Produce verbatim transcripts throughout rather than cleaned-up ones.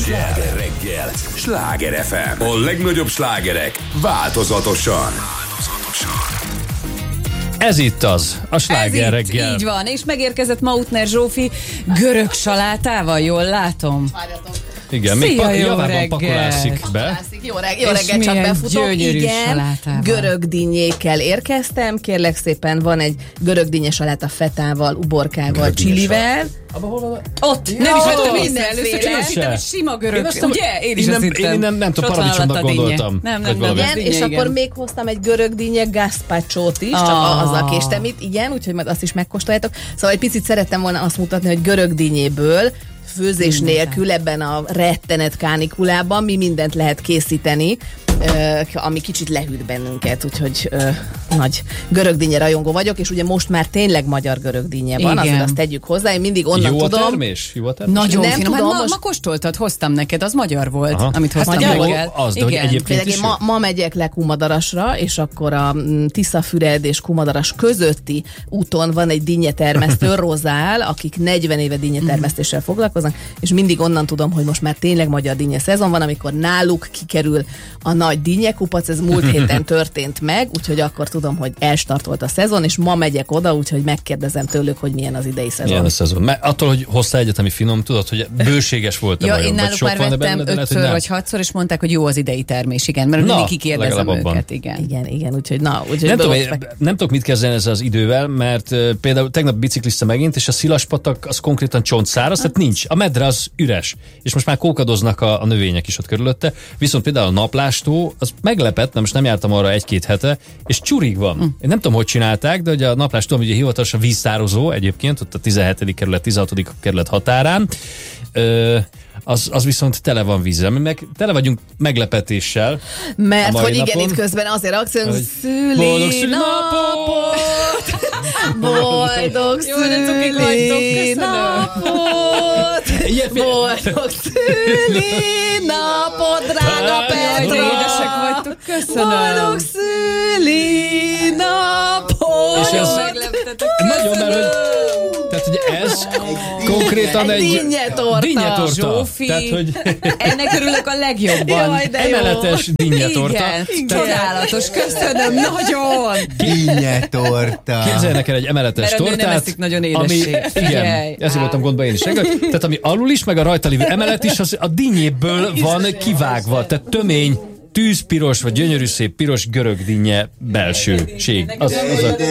Sláger reggel, Sláger ef em. A legnagyobb slágerek változatosan. Ez itt az, a Sláger reggel. Így van, és megérkezett Mautner Zsófi görög salátával, jól látom. Várjatok. Igen, Szia, még pak- jó javában reggel. pakolászik be. Pakolászik. Jó, reg- jó reggel, csak milyen befutok. gyönyörű Igen, salátával. görög dinnyékkel érkeztem. Kérlek szépen, van egy görög dinnye saláta fetával, uborkával, Görög dinnyes csilivel. Abba hol van? Ott, Nem is vettem észre, mindenféle. először csak azt hittem, hogy sima görög, Én azt nem- ugye? Én is én azt nem- hittem. én nem- nem tudom, És ott van paradicsomnak alatt a dinnye. gondoltam, Nem, hogy nem, nem. valami. az Igen, dinnye, és igen. akkor még hoztam egy görög dinnye gazpachót is, csak Ah. azzal késtem itt, igen, úgyhogy majd azt is megkóstoljátok. Szóval egy picit szerettem volna azt mutatni, hogy görög dinnyéből főzés nélkül ebben a rettenet kánikulában mi mindent lehet készíteni, ö, ami kicsit lehűt bennünket, úgyhogy ö, nagy görög dinnye rajongó vagyok, és ugye most már tényleg magyar görög dinnye van, Igen. azért azt tegyük hozzá, én mindig onnan Jó a tudom. termés? Jó a termés? Nagyon Nem finom. tudom, Hát ma, most- ma kóstoltad, hoztam neked, az magyar volt, Aha. amit hoztam magyar volt? reggel. Az, de hogy Igen. egyébként Főleg is én jó. ma, ma megyek le Kumadarasra, és akkor a mm, Tiszafüred és Kumadaras közötti úton van egy dinnyetermesztő, Rozál, akik negyven éve dinnyetermesztéssel foglalkoznak, és mindig onnan tudom, hogy most már tényleg magyar dinnye szezon van, amikor náluk kikerül a nagy dinnyekupac, ez múlt héten történt meg, úgyhogy akkor tudom, hogy elstartolt a szezon, és ma megyek oda, úgyhogy megkérdezem tőlük, hogy milyen az idei szezon. Milyen a szezon? Mert attól, hogy hoztál egyetemi finom, tudod, hogy bőséges volt-e Ja, vajon? én Vagy náluk sok már van-e vettem benne, de lehet, hogy ötször nem. vagy hatszor, és mondták, hogy jó az idei termés, igen, mert Na, mindig kikérdezem legalább abban. őket, igen. Igen, igen, úgyhogy na, úgyhogy Nem tudom, én, dolgok- nem tudok mit kezdeni ezzel az idővel, mert uh, például tegnap bicikliztem megint, és a Szilaspatak az konkrétan csontszáraz, tehát nincs. A medre az üres, és most már kókadoznak a, a növények is ott körülötte. Viszont például a naplástó, az meglepett, nem, most nem jártam arra egy-két hete, és csurig van. Én nem tudom, hogy csinálták, de ugye a naplástó, ugye hivatalosan víztározó egyébként, ott a tizenhetedik kerület, tizenhatodik kerület határán, ö, az, az viszont tele van vízzel. Mi meg tele vagyunk meglepetéssel. Mert a mai hogy igen, napon. itt közben azért akciónk Hogy boldog szülinapot, boldog Jó, de cukik vagytok, szülinapot, Ilyen fél- boldog szülinapot, drága Jaj, de Petra, édesek vagytok, köszönöm. boldog szülinapot. És ez- Megleptetek. Nagyon, mert hogy, tehát, hogy ez konkrétan Egy egy... dinnyetorta. Dinnyetorta. Zsófi. Tehát, hogy Ennek örülök a legjobban. Jaj, de jó. emeletes dinnyetorta. Igen, Tehát csodálatos, köszönöm, nagyon. Dinnyetorta. képzeljenek el egy emeletes Mert a nő nem tortát, eszik nagyon ami, édessé. igen, Figyelj. ezért voltam gondba én is. Tehát ami alul is, meg a rajta lévő emelet is, az a dinnyéből van kivágva. Tehát tömény, tűzpiros, vagy gyönyörű szép piros görög dinnye belsőség. Az, az a...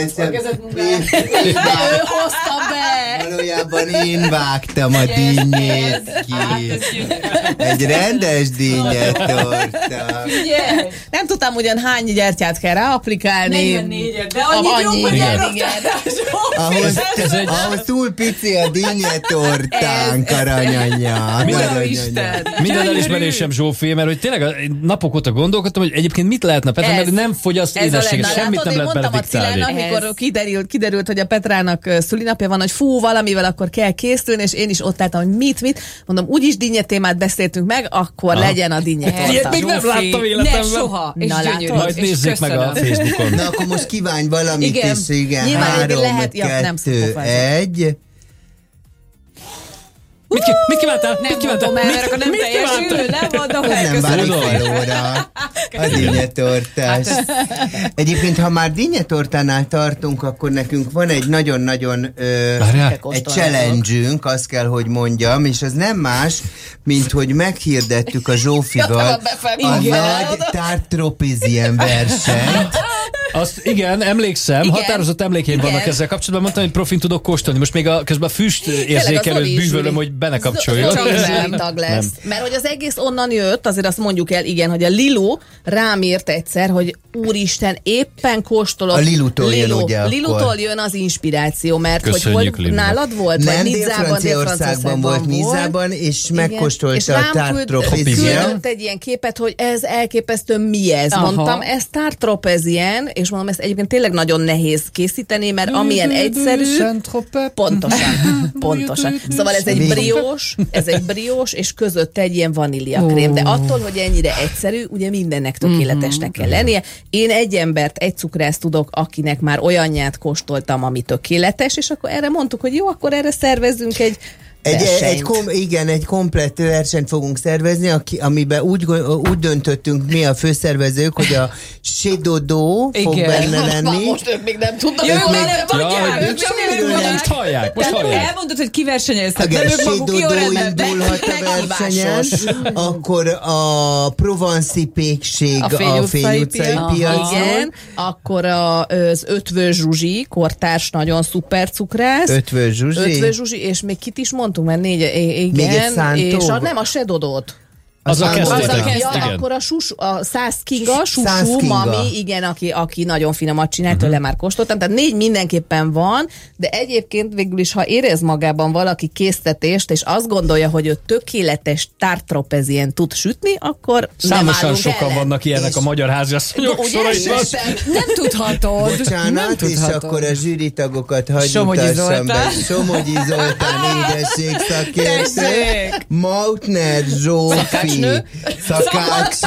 Ő hozta be. Valójában én vágtam a dinnyét ki. Egy rendes dinnyetorta. Ugye? Nem tudtam ugyan hány gyertyát kell ráaplikálni. negyvennégyet, de A- annyi annyi, jó, hogy igen, elraktál. igen. Ahhoz, Ez egy- ahhoz túl pici a dinnyetortánk, aranyanya. Minden- aranyanya. Isten. Minden elismerésem, Zsófi, mert hogy tényleg a- én napok óta gondolkodtam, hogy egyébként mit lehetne Petra, mert Ez- nem fogyaszt ez a édességet, legnagyobb. semmit nem én lehet mondtam a belediktálni. Cilának, amikor Ez- kiderült, kiderült, hogy a Petrának ö, szülinapja van, hogy fú, valamivel akkor kell készülni, és én is ott álltam, hogy mit, mit. Mondom, úgyis dinnye témát beszéltünk meg, akkor legyen a dinnye Ilyet torta. még nem Zsófi, láttam életemben. Ne, soha. És Na, gyönyörű. látod? Majd És nézzék meg a köszönöm. Facebookon. Na akkor most kívánj valamit Igen. is, igen. Nyilván Három, egyébként lehet- ja, nem kettő, szopofázom. egy. Mit, ki, mit kívántál? Nem mit kívántál? mondom el, Mit- mert akkor nem mit teljesül, kívántál? nem mondom Ez el, nem köszönöm. válik valóra. A dinnyetortás. Egyébként, ha már dinnyetortánál tartunk, akkor nekünk van egy nagyon-nagyon ö, Várjál. egy challenge-ünk, azt kell, hogy mondjam, és ez nem más, mint hogy meghirdettük a Zsófival a nagy tártropizien versenyt. Azt igen, emlékszem, Igen. határozott emlékeim Igen. vannak ezzel kapcsolatban, mondtam, hogy profin tudok kóstolni. Most még a, közben a füst érzékelőt Zoli is bűvölöm, Zoli. hogy benne kapcsoljon. Zoli Zoli tag lesz. Mert hogy az egész onnan jött, azért azt mondjuk el, igen, hogy a Lilu rám írt egyszer, hogy úristen, éppen kóstolok. A Lilutól jön ugye akkor. Lilutól jön az inspiráció, mert Köszönjük, hogy hol Lilunak. nálad volt? Nem, vagy Nizzában, Dél-Franciaországban volt, Nizzában, és Igen. megkóstolta És a rám küld- tártropizien. küldött egy ilyen képet, hogy ez elképesztő, mi ez? Aha. Mondtam, ez tártropezien, és mondom, ezt egyébként tényleg nagyon nehéz készíteni, mert amilyen egyszerű, pontosan, pontosan. Szóval ez egy Mi? briós, ez egy briós, és között egy ilyen vaníliakrém, de attól, hogy ennyire egyszerű, ugye mindennek tökéletesnek kell lennie. Én egy embert, egy cukrászt tudok, akinek már olyanját kóstoltam, ami tökéletes, és akkor erre mondtuk, hogy jó, akkor erre szervezzünk egy Egy, egy kom, igen, egy komplett versenyt fogunk szervezni, aki, amiben úgy, úgy döntöttünk mi a főszervezők, hogy a Sédodó fog benne lenni. Most ők még nem tudnak. Jó, ők még nem tudják. Ők sem érünk. Most hallják, most Tehát hallják. elmondod, hogy ki versenyeztek, de Igen, ők maguk jó Sédodó rendben. indulhat a versenyen, akkor a Provanci pékség A a Fény utcai, Fény utcai piac. piacon. Igen, akkor a, az Ötvös Zsuzsi, kortárs, nagyon szuper cukrász. Ötvös Zsuzsi. Ötvös Zsuzsi, és még kit is mondtunk, mert négy, igen, Még egy Szántó? és a, nem a Sedodót. Azzal Az kezdtétek. Azzal Ja, Igen. akkor a, sus, a Szász Kinga, Szász Susú, Kinga. Mami, igen, aki, aki nagyon finomat csinált, uh-huh. tőle már kóstoltam, tehát négy mindenképpen van, de egyébként végül is, ha érez magában valaki késztetést, és azt gondolja, hogy ő tökéletes tártropezien tud sütni, akkor nem Számosan állunk sokan ellen. vannak ilyenek És- a magyar háziasszonyok Ugye? soraiban. Nem tudhatod. Nem Bocsánat, és tudhatod. akkor a zsűritagokat hagyj Somogyi utassam be. Zoltán. Somogyi Zoltán, édesség szakértő. Tessék. Mautner Zsófi. Szakácsnő. Szakácsnő.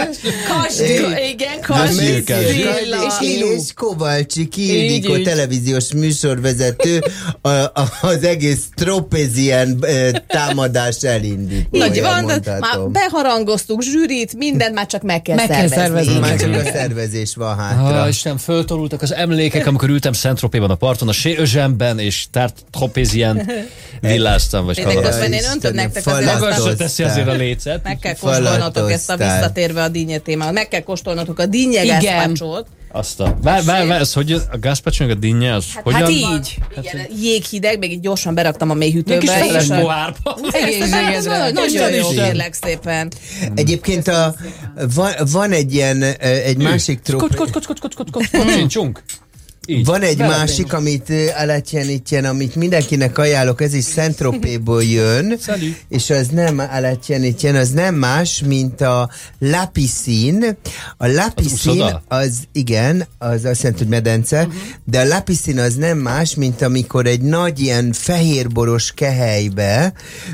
Kasdi, igen, Kasdi, Messziőket. Szilla. És, és Kovalcsi Ildikó, Így, így. televíziós műsorvezető, a, a, az egész tropezien ö, támadás elindítója, Így van, de mondhatom. már beharangoztuk zsűrit, mindent, már csak meg kell Meg kell szervezni. szervezni. Már csak a szervezés van hátra. Ah, Isten, föltorultak az emlékek, amikor ültem Szent-Tropéban a parton, a Sé-Özsemben, és Tártropézien villáztam, vagy Tényleg, kavaráztam. közben én öntött nektek azért Falat Magasra azt a... teszi azért a lécet. Meg kell kóstolnotok ezt a Falatoztál. visszatérve a dinnye témához. Meg kell kóstolnotok a dinnye Igen. gazpachót. Azt a... Vár, vár, vár, ez hogy a gazpacho meg a dinnye, az hogyan? Hát így. Igen, jéghideg, még így gyorsan beraktam a Egy kis mélyhűtőbe. feles és a- pohárba. Egészségedre. Nagyon jó, Isten. kérlek szépen. Egyébként a, van, van egy ilyen, ö, egy másik Kocs, tróp... kocs, kocs, kocs, kocs, kocs, kocs, kocsincsunk. Így. Van egy Vele másik, amit ö, Alatjenitjen, amit mindenkinek ajánlok, ez is Szent-Tropéból jön, Szali. és az nem Alatjenitjen, az nem más, mint a La Piscine. A La Piscine uszoda? az, igen, az azt jelenti, hogy medence, uh-huh. de a La Piscine az nem más, mint amikor egy nagy ilyen fehérboros kehelybe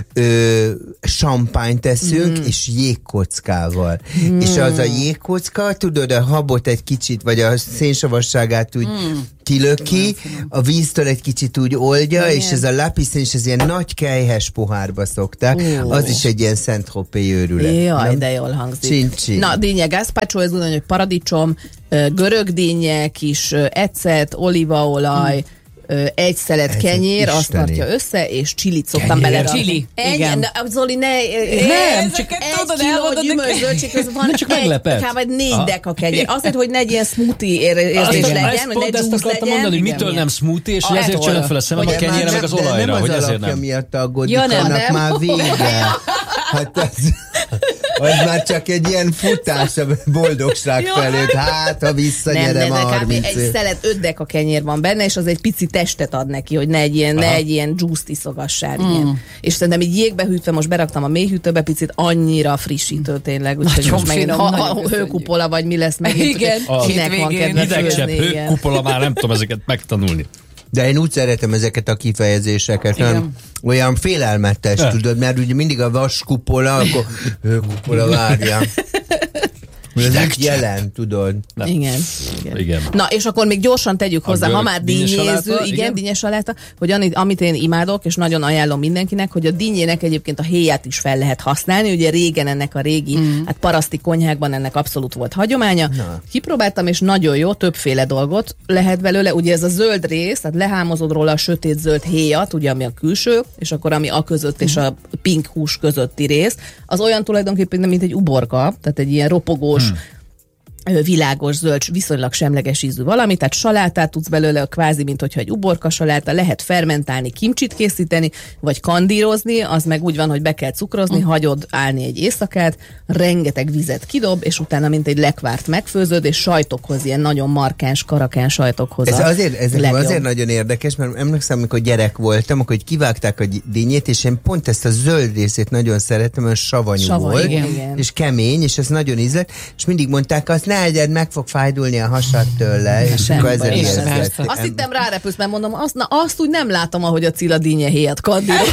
ö, champagne teszünk, mm. és jégkockával. Mm. És az a jégkocka, tudod, a habot egy kicsit, vagy a szénsavasságát úgy mm. kilöki, a víztől egy kicsit úgy oldja, Igen. és ez a La Piscine, és ez ilyen nagy kelyhes pohárba szokták. Ó. Az is egy ilyen Szent-Tropé őrület. Jaj, Nem? de jól hangzik. Csin-csin. Na, dinnye gazpacho, ez ugyanúgy, hogy paradicsom, ö, görög dinnye, kis ö, ecet, olívaolaj, ö, egy szelet Ez kenyér, azt isteni. tartja össze, és csilit szoktam Kenyér? belerakni. Csili, Ennyi, igen. de, Zoli, ne... Nem, csak egy tudod, kiló elmondod gyümölcsöltség, az van csak egy, meglepett. kb. vagy négy Ah. deka kenyér. Azért, hogy ne egy ilyen smoothie ér- érzés Igen, legyen, ezt hogy ne pont ezt juice akartam legyen. mondani, hogy Igen, mitől igen. nem smoothie, és Ah, hogy ezért ettől. csinálom fel a szemem a Hogy kenyére, már meg az nem- de olajra, nem hogy az ezért alapja nem. miatt aggódik, Ja, nem. annak Nem. már vége. Hát az, az már csak egy ilyen futás a boldogság felé. Hát, ha Nem, visszanyerem nem, a de kb. harminc egy év. szelet öt deka kenyér van benne, és az egy pici testet ad neki, hogy ne egy ilyen, ne egy ilyen juice-t iszogassál. Mm. Igen. És szerintem így jégbe hűtve, most beraktam a mélyhűtőbe, picit annyira frissítő tényleg. Úgyhogy Nagyon most megint, finom, ha, nagyon ha köszönjük. hőkupola vagy mi lesz megint. Igen, hogy kinek van hétvégén. kedve Hidegcsepp, főzni, igen. hőkupola, már nem tudom ezeket megtanulni. De én úgy szeretem ezeket a kifejezéseket, nem? Olyan félelmetes, Ne. tudod, mert ugye mindig a vaskupola, akkor kupola várja. Ez mit jelent, tudod? Nem. Igen. Igen. Igen. Na, és akkor még gyorsan tegyük A hozzá, görög ha már dinnye dinnyéző, saláta, igen, igen. dinnye saláta, hogy amit, amit én imádok, és nagyon ajánlom mindenkinek, hogy a dinnyének egyébként a héját is fel lehet használni. Ugye régen ennek a régi, mm. hát paraszti konyhákban ennek abszolút volt hagyománya. Na. Kipróbáltam, és nagyon jó, többféle dolgot lehet belőle. Ugye ez a zöld rész, tehát lehámozod róla a sötét zöld héjat, ugye ami a külső, és akkor ami a között és a pink hús közötti rész, az olyan tulajdonképpen, mint egy uborka, tehát egy ilyen ropogós, mm. ö, világos zöld, viszonylag semleges ízű valami, tehát salátát tudsz belőle, kvázi, mint hogyha egy uborka saláta, lehet fermentálni, kimcsit készíteni, vagy kandírozni, az meg úgy van, hogy be kell cukrozni, mm. hagyod állni egy éjszakát, rengeteg vizet kidob, és utána mint egy lekvárt megfőzöd, és sajtokhoz, ilyen nagyon markáns, karakán sajtokhoz. Ez a azért, ez legjobb. azért nagyon érdekes, mert emlékszem, amikor gyerek voltam, akkor hogy kivágták a dinnyét, és én pont ezt a zöld részét nagyon szeretem, olyan savanyú Savany, volt, igen. Igen. és kemény, és ez nagyon ízlet, és mindig mondták azt, ne ne egyed, meg fog fájdulni a hasad tőle, és Sem akkor ezzel baj. ijesztett. Azt hittem rárepülsz, mert mondom, azt, na, azt úgy nem látom, ahogy a Cilla dinnye héjat kandíroz.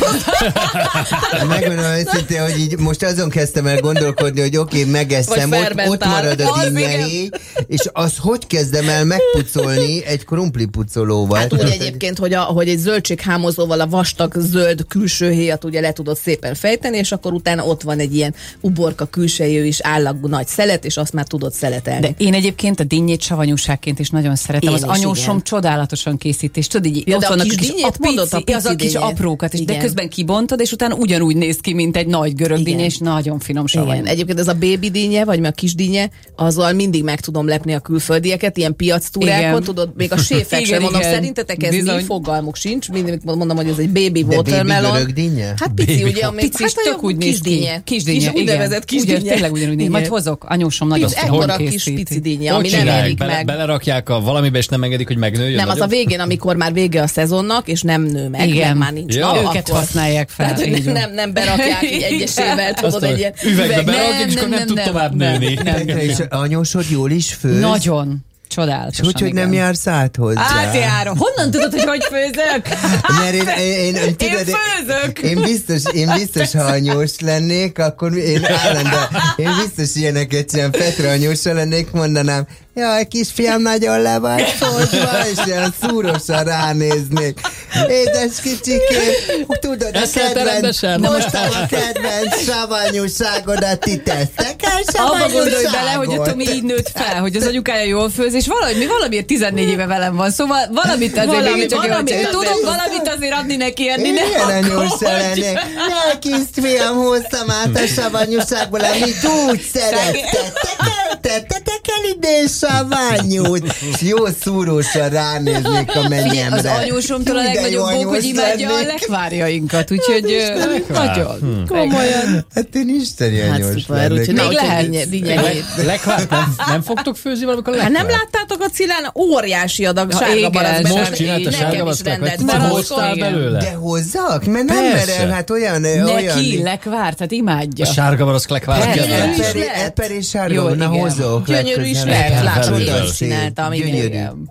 Megmondom őszintén, hogy így most azon kezdtem el gondolkodni, hogy oké, okay, megeszem, Vagy ott, ott fermentál. marad a Az dinnyehé, és az hogy kezdem el megpucolni egy krumplipucolóval? Hát úgy egyébként, hogy, a, hogy egy zöldséghámozóval a vastag zöld külső héjat ugye le tudod szépen fejteni, és akkor utána ott van egy ilyen uborka külsejű is állag nagy szelet, és azt már tudod szeletelni. De én egyébként a dinnyét savanyúságként is nagyon szeretem. Én Az is, anyósom igen. csodálatosan készít, és tudod, így Ja, ott de a vannak kis kis dinnyét mondod, a pici az a kis dinnyét. aprókat, és de Igen. közben kibontod, és utána ugyanúgy néz ki, mint egy nagy görög Igen. dinnye, és nagyon finom savanyú. Igen. Egyébként ez a baby dinnye, vagy a kis dinnye, azzal mindig meg tudom lepni a külföldieket, ilyen piactúrákon, Igen. tudod, még a séfek Igen, sem mondom, igen. szerintetek ez Bizony. mi? Fogalmuk sincs, mindig mondom, hogy ez egy baby De watermelon. baby görög dinnye? Hát pici, Baby ugye, amíg, Pici, hát és tök úgy néz ki. kisdinnye. Kisdinnye, Kis, igen. úgynevezett kisdinnye. Ugyan, tényleg ugyanúgy néz. Majd hozok, anyósom nagyon Pici, szépen ekkora kis készíti. pici dinnye, Hogy ami nem csinálják? érik Bele, meg. belerakják a valamibe, és nem engedik, hogy megnőjön? Nem, az a nagyobb? végén, amikor már vége a szezonnak, és nem nő meg, Igen. meg már nincs. Ja. Na, Őket akkor- használják fel. Tehát, hogy így van. nem, nem berakják így egyesével, tudod, Azt a egy ilyen üvegbe üveg- berakják, és akkor nem tud tovább nőni. Nem, nem, És nem. anyósod jól is főz? Nagyon. És Csodálatosan. hogy, hogy nem igen. jársz át hozzá? Átjárom. Honnan tudod, hogy hogy főzök? Mert én, én, én, tudod, Én főzök. Én biztos, én biztos, ha anyós lennék, akkor én állandóan, én biztos ilyeneket csinálom, Petra anyósa lennék, mondanám, jaj, kisfiam, nagyon le vagy fogyva, és ilyen szúrosan ránéznék. Édes kicsikém, tudod, a Ezt lehet kedvenc, rendesen. most a kedvenc savanyúságodat ti tesztek el Abba gondolj bele, hogy a savanyúságot. Tomi így nőtt fel, hogy az anyukája jól főz, és valahogy, mi valamiért tizennégy éve velem van, szóval valamit azért Valami- még csak valamit jól azért Tudom, tudtam. valamit azért adni neki enni, Én ne ilyen anyós aggódj. lennék. Ne, kisfiam, hoztam át a savanyúságból, amit úgy szeretted. Tettetek el ide savanyút. És jó szúrósan ránéznék a mennyemre. Az anyósomtól a Hú, de legnagyobb jó bók, hogy anyós imádja a lennék. lekvárjainkat, úgyhogy ö, nagyon. Komolyan. Hát én isteni Hát anyós szuper, lennék. úgyhogy Még na, lehet. úgyhogy dinnye- dinnye Le- hét. Lekvárt nem, nem fogtok főzni valamikor Hát lekvárt? nem láttátok a Cilán? Óriási adag Ha sárga igen, barackben. most Hát csinálta nekem sárga is barackot, rendelt. vagy De te most hoztál igen. belőle? De hozzak? Mert nem Persze. merem, hát olyan... olyan Neki lekvárt, hát imádja. A sárga barack lekvárt Persze. kedvenc. Gyönyörű is Eperi, lehet. eperi sárga, Jó, na igen. hozok. Gyönyörű is legközelebb. lehet, látod, én Felülről. is csináltam. Igen, Gyönyörű. igen.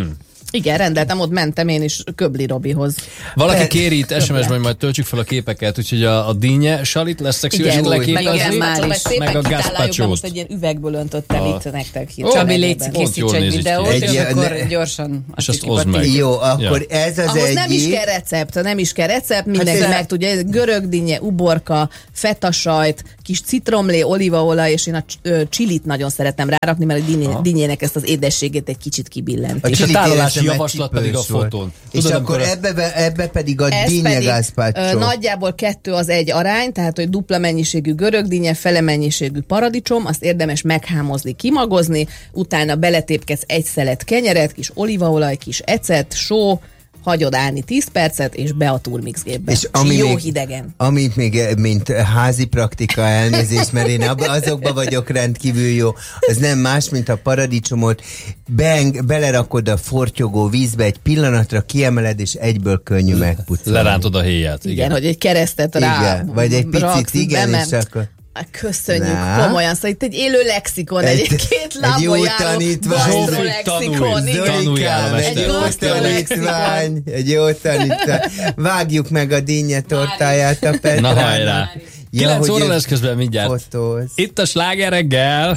Igen, rendeltem, ott mentem én is Köbli Robihoz. Valaki Per- kéri itt es em es-ben, hogy majd töltsük fel a képeket, úgyhogy a, a dinnye salit lesznek szívesek Igen, úgy. meg a leképezni, gazpacsot, meg szépen a kitáláljuk, mert most gazpacsót. egy ilyen üvegből öntöttem A- itt nektek. Ó, Csabi, légy Pont készíts jól egy néz így videót, ki. és Egy- akkor ne- gyorsan És a azt csicsikat hozd meg. így- Jó, akkor Ja. ez az Ahhoz egyik. nem is kell recept, nem is kell recept, mindenki Hát ez- meg tudja. Görög dinnye, uborka, fetasajt, kis citromlé, olívaolaj, és én a cs- ö, csilit nagyon szeretem rárakni, mert a dinnye, dinnyének ezt az édességét egy kicsit kibillent. És a csilit tárolási éreztem, mert javaslat pedig a csípős volt. fotón. És Tudod, akkor amikor a- ebbe, be- ebbe pedig a Ez dinnye pedig ö, gazpacho. nagyjából kettő az egy arány, tehát hogy dupla mennyiségű görög dinnye, fele mennyiségű paradicsom, azt érdemes meghámozni, kimagozni, utána beletépkedsz egy szelet kenyeret, kis olívaolaj, kis ecet, só, hagyod állni tíz percet, és be a turmixgépbe. És, ami jó még- hidegen. Amit még, eh, mint házi praktika elnézést, mert én abba, azokba vagyok rendkívül jó, az nem más, mint a paradicsomot, beeng, belerakod a fortyogó vízbe, egy pillanatra kiemeled, és egyből könnyű megpucolni. Lerántod a héját. Igen, Igen. hogy egy keresztet rá Igen, vagy egy picit, raksz igen, be, és mert- akkor... Hát köszönjük, Na? komolyan. Szóval itt egy élő lexikon, egy, Egy- egy két egy lábon jó járó tanítvány. gastrolexikon. Tanulj, igen. tanuljál, Zolikám, egy mester. jó Gastrolexikon. tanítvány, egy jó tanítvány. Vágjuk meg a dinnye tortáját a Petrának. Na hajrá. kilenc hogy óra ő lesz közben mindjárt. fotóz. Itt a Sláger reggel.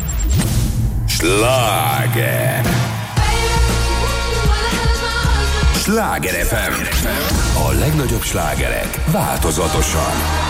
Sláger. Sláger ef em. A legnagyobb slágerek változatosan.